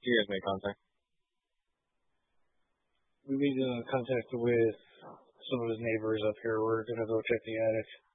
You guys make contact. We made contact with some of his neighbors up here. We're gonna go check the attic.